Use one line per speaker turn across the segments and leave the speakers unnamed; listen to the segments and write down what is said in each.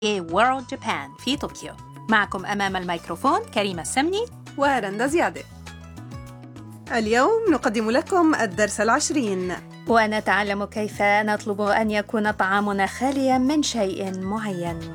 World Japan في طوكيو. معكم أمام الميكروفون كريمة السمني
ورندا زيادة. اليوم نقدم لكم الدرس 20
ونتعلم كيف نطلب أن يكون طعامنا خاليا من شيء معين.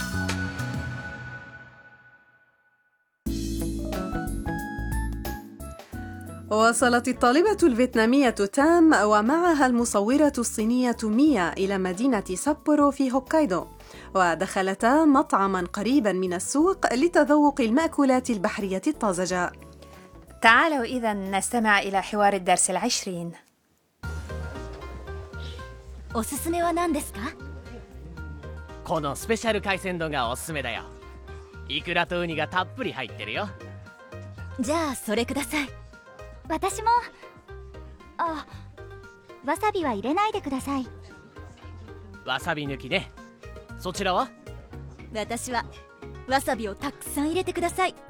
وصلت الطالبة الفيتنامية تام ومعها المصورة الصينية ميا إلى مدينة سابورو في هوكايدو، ودخلتا مطعماً قريباً من السوق لتذوق المأكولات البحرية الطازجة.
تعالوا إذن نستمع إلى حوار الدرس 20.
おすすめは何ですか？
このスペシャル海鮮丼がおすすめだよ。イクラとウニがたっぷり入ってるよ。
じゃあそれください。私も。あ、わさびは入れないでください。
わさび抜きね。そちらは？
私はわさびをたくさん入れてください。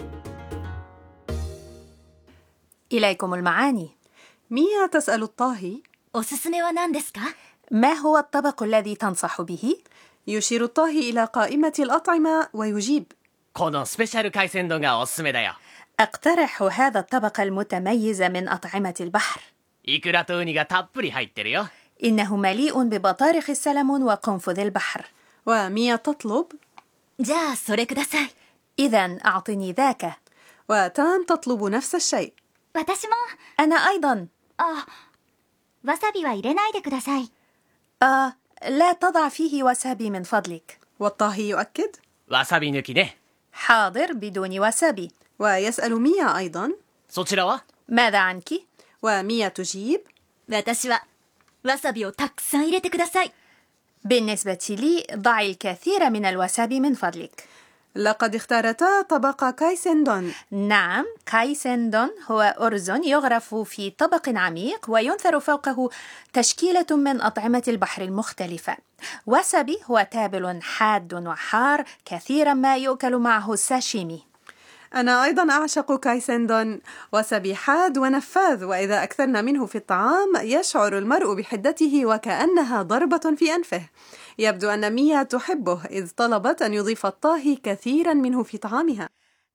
إليكم المعاني.
ميا تسأل الطاهي:
おすすめは何ですか؟
ما هو الطبق الذي تنصح به؟
يشير الطاهي إلى قائمة الأطعمة ويجيب:
このスペシャル海鮮丼がおすすめだよ。
أقترح هذا الطبق المتميز من أطعمة البحر.
イクラとウニがたっぷり入ってるよ。
إنه مليء ببطارخ السلمون وقنفذ البحر.
وميا تطلب:
じゃあそれください。
إذن أعطني ذاك.
وتام تطلب نفس الشيء.
私も。
أنا أيضا.
あ、わさびは入れないでください。
لا تضع فيه وسابي من فضلك.
والطاهي يؤكد:
わさび抜きね。
حاضر بدون وسابي.
ويسأل ميا أيضا:
そちらは？
ماذا عنك؟
وميا تجيب:
私はわさびをたくさん入れてください。
بالنسبة لي ضعي الكثير من الوسابي من فضلك.
لقد اختارتا طبق كايسندون.
نعم، كايسندون هو أرز يغرف في طبق عميق وينثر فوقه تشكيلة من أطعمة البحر المختلفة. وسابي هو تابل حاد وحار كثيرا ما يؤكل معه الساشيمي.
أنا أيضا أعشق كايسندون، وسابي حاد ونفاذ، وإذا أكثرنا منه في الطعام يشعر المرء بحدته وكأنها ضربة في أنفه. يبدو أن ميا تحبه إذ طلبت أن يضيف الطاهي كثيرا منه في طعامها.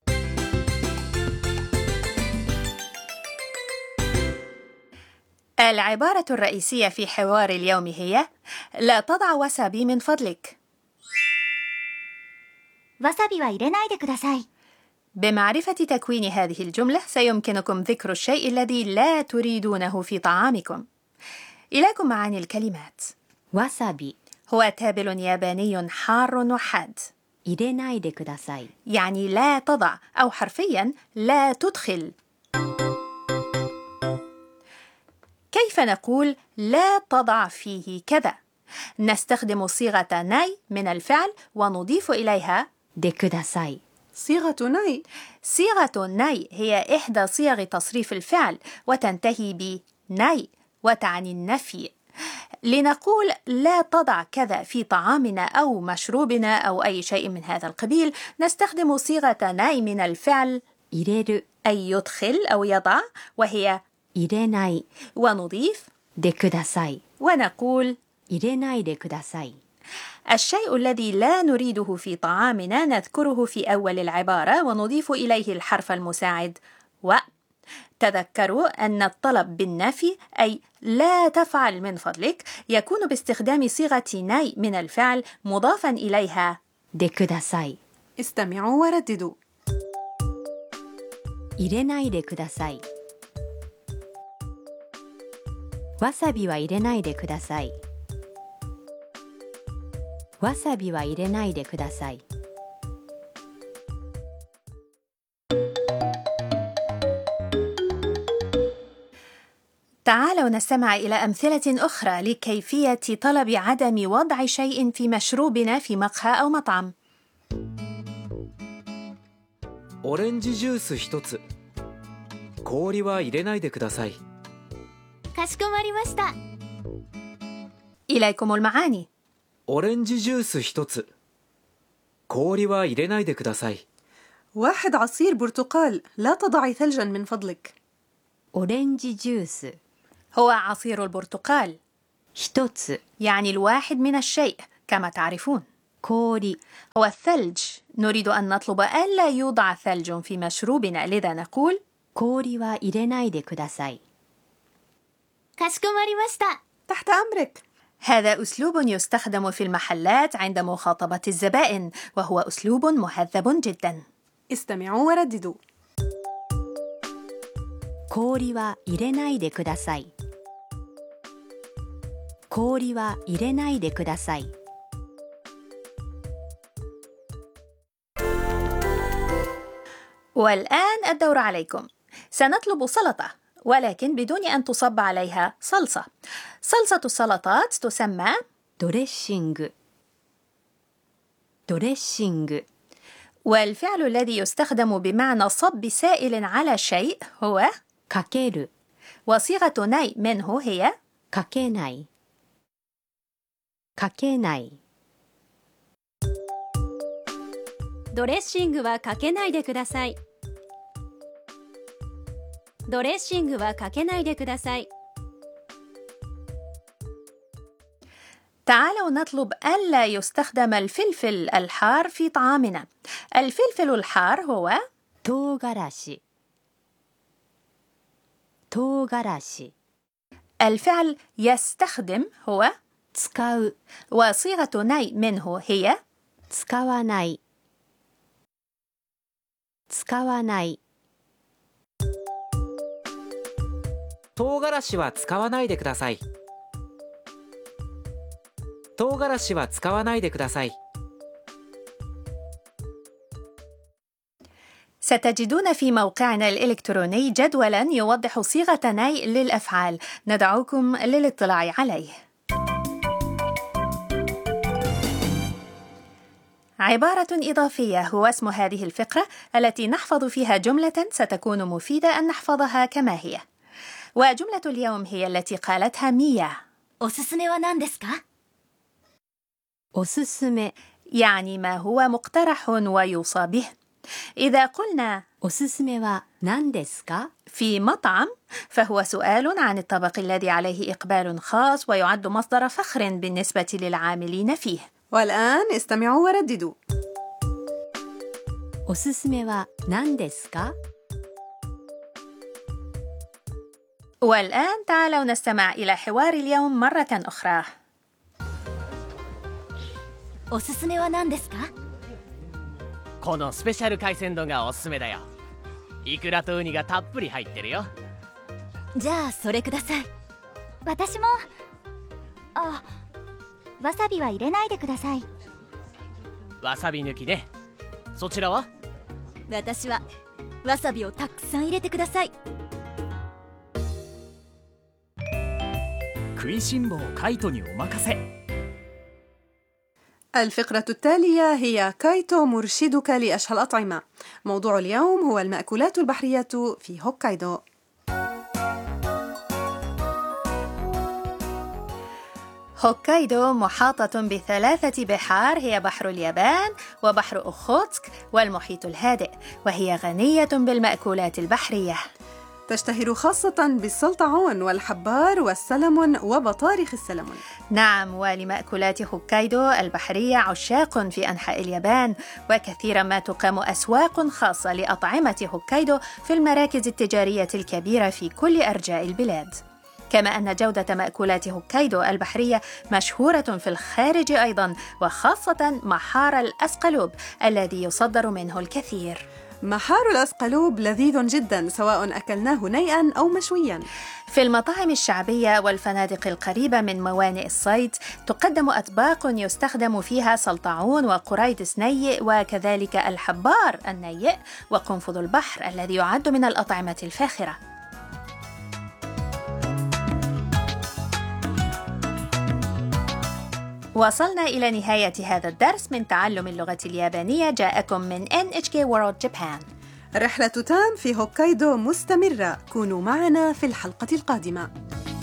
العبارة الرئيسية في حوار اليوم هي: لا تضع وسابي من فضلك.
わさびは入れないでください。
بمعرفة تكوين هذه الجملة سيمكنكم ذكر الشيء الذي لا تريدونه في طعامكم. إليكم معاني الكلمات.
わさび
هو تابل ياباني حار وحاد.
入れないでください。
يعني لا تضع، أو حرفيا لا تدخل. كيف نقول لا تضع فيه كذا؟ نستخدم صيغة ناي من الفعل ونضيف إليها
でください。
صيغة ناي.
صيغة ناي هي إحدى صيغ تصريف الفعل وتنتهي بناي وتعني النفي. لنقول لا تضع كذا في طعامنا أو مشروبنا أو أي شيء من هذا القبيل نستخدم صيغة ناي من الفعل
入れる
أي يدخل أو يضع، وهي
入れない
ونضيف
でください。
ونقول
入れないでください。
الشيء الذي لا نريده في طعامنا نذكره في أول العبارة ونضيف إليه الحرف المساعد و. تذكروا أن الطلب بالنفي أي لا تفعل من فضلك يكون باستخدام صيغة ناي من الفعل مضافا إليها
でください。
استمعوا ورددوا:
入れないでください。わさびは入れないでください。わさびは入れないでください。
تعالوا نستمع إلى أمثلة أخرى لكيفية طلب عدم وضع شيء في مشروبنا في مقهى أو مطعم.
オレンジジュース一つ。氷は入れないでください。
かしこまりました。
إليكم المعاني.
オレンジジュース一つ。氷は入れないでください。
واحد عصير برتقال، لا تضعي ثلجا من فضلك.
オレンジジュース
هو عصير البرتقال.
一つ
يعني الواحد من الشيء كما تعرفون.
氷
هو الثلج. نريد أن نطلب ألا يوضع ثلج في مشروبنا، لذا نقول
氷は入れないでください。
かしこまりました。
تحت أمرك.
هذا أسلوب يستخدم في المحلات عند مخاطبة الزبائن، وهو أسلوب مهذب جدا.
استمعوا ورددوا.
氷は入れないでください。氷は入れないでください。
والآن الدور عليكم. سنطلب سلطة، ولكن بدون أن تصب عليها صلصة. صلصة السلطات تسمى
ドレッシング。ドレッシング。
والفعل الذي يستخدم بمعنى صب سائل على شيء هو
かける。
وصيغة ني منه هي
かけない。かけない。
ドレッシングはかけないでください。ドレッシングはかけないでください。
تعالوا نطلب ألا يستخدم الفلفل الحار في طعامنا. الفلفل الحار هو
唐辛子。唐辛子。
الفعل يستخدم هو
使う。
وصيغة ني منه هي
使わない。使わない。
唐辛子は使わないでください。唐辛子は使わないでください。
ستجدون في موقعنا الإلكتروني جدولا يوضح صيغة ني للأفعال، ندعوكم للاطلاع عليه. عبارة إضافية هو اسم هذه الفقرة التي نحفظ فيها جملة ستكون مفيدة أن نحفظها كما هي. وجملة اليوم هي التي قالتها ميا.
おすすめは何ですか？
おすすめ。
يعني ما هو مقترح ويوصى به. إذا قلنا
おすすめは何ですか
في مطعم فهو سؤال عن الطبق الذي عليه إقبال خاص ويعد مصدر فخر بالنسبة للعاملين فيه.
والآن استمعوا ورددوا.
おすすめは何ですか
والآن تعالوا نستمع إلى حوار اليوم مرة أخرى.
おすすめは何ですか？
このスペシャル海鮮丼がおすすめだよ。イクラとウニがたっぷり入ってるよ。
じゃあそれください。
私も。あ、わさびは入れないでください。
わさび抜きね。そちらは？
私はわさびをたくさん入れてください。
食いしん坊カイトにお任せ。
الفقرة التالية هي كايتو مرشدك لأشهى الأطعمة. موضوع اليوم هو المأكولات البحرية في هوكايدو.
هوكايدو محاطة بثلاثة بحار، هي بحر اليابان وبحر أوخوتسك والمحيط الهادئ، وهي غنية بالمأكولات البحرية.
تشتهر خاصة بالسلطعون والحبار والسلمون وبطارخ السلمون.
نعم، ولمأكولات هوكايدو البحرية عشاق في أنحاء اليابان، وكثيرا ما تقام أسواق خاصة لأطعمة هوكايدو في المراكز التجارية الكبيرة في كل أرجاء البلاد. كما أن جودة مأكولات هوكايدو البحرية مشهورة في الخارج أيضا، وخاصة محار الأسقلوب الذي يصدر منه الكثير.
محار الأسقلوب لذيذ جدا سواء أكلناه نيئا أو مشويا.
في المطاعم الشعبية والفنادق القريبة من موانئ الصيد تقدم أطباق يستخدم فيها سلطعون وقريدس نيئ، وكذلك الحبار النيئ وقنفذ البحر الذي يعد من الأطعمة الفاخرة. وصلنا إلى نهاية هذا الدرس من تعلم اللغة اليابانية، جاءكم من NHK World Japan.
رحلة تام في هوكايدو مستمرة، كونوا معنا في الحلقة القادمة.